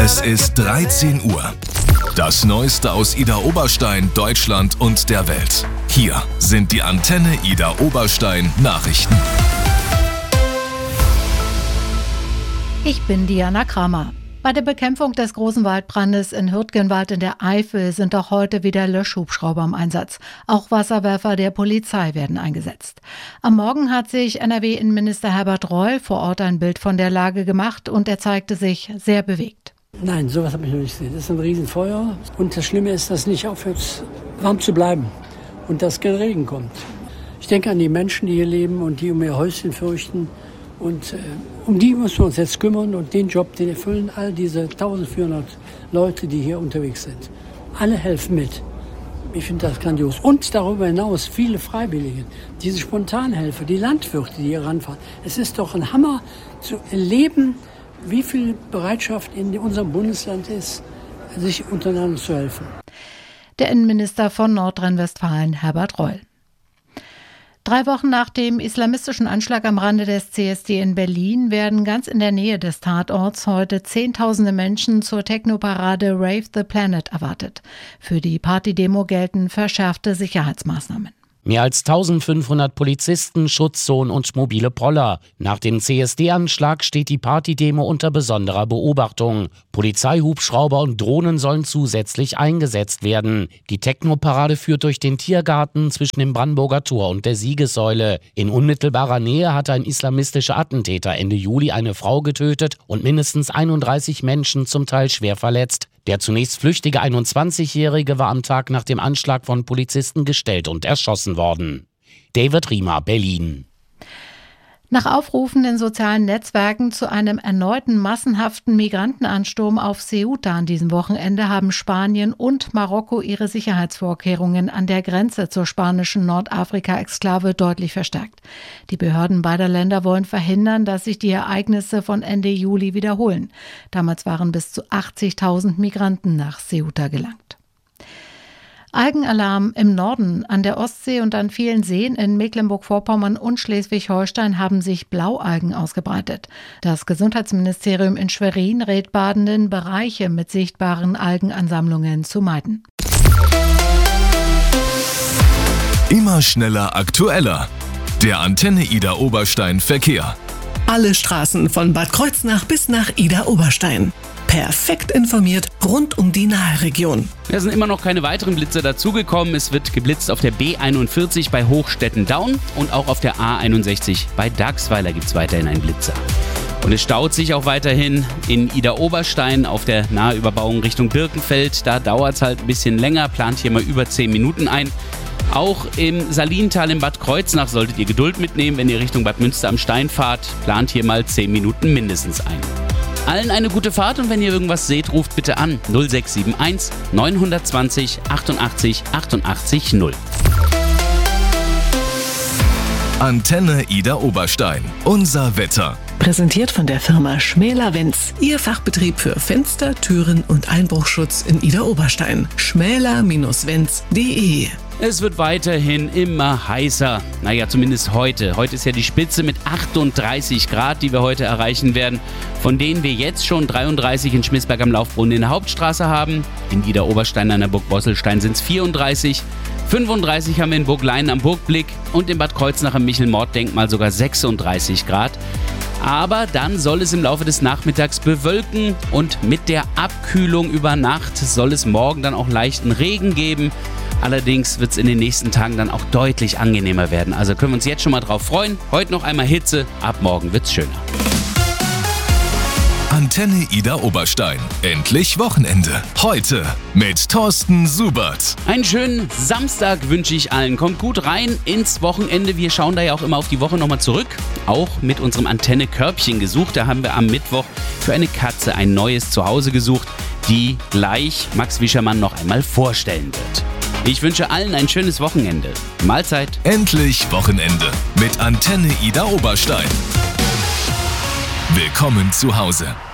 Es ist 13 Uhr. Das Neueste aus Ida Oberstein, Deutschland und der Welt. Hier sind die Antenne Ida Oberstein Nachrichten. Ich bin Diana Kramer. Bei der Bekämpfung des großen Waldbrandes in Hürtgenwald in der Eifel sind auch heute wieder Löschhubschrauber im Einsatz. Auch Wasserwerfer der Polizei werden eingesetzt. Am Morgen hat sich NRW-Innenminister Herbert Reul vor Ort ein Bild von der Lage gemacht und er zeigte sich sehr bewegt. Nein, sowas habe ich noch nicht gesehen. Das ist ein Riesenfeuer und das Schlimme ist, dass es nicht aufhört, warm zu bleiben und dass kein Regen kommt. Ich denke an die Menschen, die hier leben und die um ihr Häuschen fürchten. Und um die müssen wir uns jetzt kümmern und den Job, den erfüllen all diese 1400 Leute, die hier unterwegs sind. Alle helfen mit. Ich finde das grandios. Und darüber hinaus viele Freiwillige, diese Spontanhelfer, die Landwirte, die hier ranfahren. Es ist doch ein Hammer zu erleben, wie viel Bereitschaft in unserem Bundesland ist, sich untereinander zu helfen. Der Innenminister von Nordrhein-Westfalen, Herbert Reul. 3 Wochen nach dem islamistischen Anschlag am Rande des CSD in Berlin werden ganz in der Nähe des Tatorts heute Zehntausende Menschen zur Technoparade Rave the Planet erwartet. Für die Partydemo gelten verschärfte Sicherheitsmaßnahmen. Mehr als 1500 Polizisten, Schutzzonen und mobile Poller. Nach dem CSD-Anschlag steht die Partydemo unter besonderer Beobachtung. Polizeihubschrauber und Drohnen sollen zusätzlich eingesetzt werden. Die Technoparade führt durch den Tiergarten zwischen dem Brandenburger Tor und der Siegessäule. In unmittelbarer Nähe hat ein islamistischer Attentäter Ende Juli eine Frau getötet und mindestens 31 Menschen zum Teil schwer verletzt. Der zunächst flüchtige 21-Jährige war am Tag nach dem Anschlag von Polizisten gestellt und erschossen worden. David Riemer, Berlin. Nach Aufrufen in sozialen Netzwerken zu einem erneuten massenhaften Migrantenansturm auf Ceuta an diesem Wochenende haben Spanien und Marokko ihre Sicherheitsvorkehrungen an der Grenze zur spanischen Nordafrika-Exklave deutlich verstärkt. Die Behörden beider Länder wollen verhindern, dass sich die Ereignisse von Ende Juli wiederholen. Damals waren bis zu 80.000 Migranten nach Ceuta gelangt. Algenalarm im Norden. An der Ostsee und an vielen Seen in Mecklenburg-Vorpommern und Schleswig-Holstein haben sich Blaualgen ausgebreitet. Das Gesundheitsministerium in Schwerin rät Badenden, Bereiche mit sichtbaren Algenansammlungen zu meiden. Immer schneller, aktueller. Der Antenne Ida Oberstein Verkehr. Alle Straßen von Bad Kreuznach bis nach Ida Oberstein. Perfekt informiert rund um die Naheregion. Es sind immer noch keine weiteren Blitzer dazugekommen. Es wird geblitzt auf der B41 bei Hochstetten-Daun und auch auf der A61 bei Daxweiler gibt es weiterhin einen Blitzer. Und es staut sich auch weiterhin in Ida Oberstein auf der Nahüberbauung Richtung Birkenfeld. Da dauert es halt ein bisschen länger, plant hier mal über 10 Minuten ein. Auch im Salintal in Bad Kreuznach solltet ihr Geduld mitnehmen, wenn ihr Richtung Bad Münster am Stein fahrt. Plant hier mal 10 Minuten mindestens ein. Allen eine gute Fahrt und wenn ihr irgendwas seht, ruft bitte an 0671 920 88 88 0. Antenne Ida Oberstein. Unser Wetter. Präsentiert von der Firma Schmäler-Wenz. Ihr Fachbetrieb für Fenster, Türen und Einbruchschutz in Ida Oberstein. schmäler-wenz.de. Es wird weiterhin immer heißer. Naja, zumindest heute. Heute ist ja die Spitze mit 38 Grad, die wir heute erreichen werden. Von denen wir jetzt schon 33 in Schmissberg am Laufbrunnen in der Hauptstraße haben. In Ida Oberstein an der Burg Bosselstein sind es 34. 35 haben wir in Burglein am Burgblick und in Bad Kreuznach am Michel-Mord-Denkmal sogar 36 Grad. Aber dann soll es im Laufe des Nachmittags bewölken und mit der Abkühlung über Nacht soll es morgen dann auch leichten Regen geben. Allerdings wird es in den nächsten Tagen dann auch deutlich angenehmer werden. Also können wir uns jetzt schon mal drauf freuen. Heute noch einmal Hitze, ab morgen wird's schöner. Antenne Ida Oberstein. Endlich Wochenende. Heute mit Thorsten Subert. Einen schönen Samstag wünsche ich allen. Kommt gut rein ins Wochenende. Wir schauen da ja auch immer auf die Woche nochmal zurück. Auch mit unserem Antenne-Körbchen gesucht. Da haben wir am Mittwoch für eine Katze ein neues Zuhause gesucht, die gleich Max Wischermann noch einmal vorstellen wird. Ich wünsche allen ein schönes Wochenende. Mahlzeit. Endlich Wochenende mit Antenne Ida Oberstein. Willkommen zu Hause.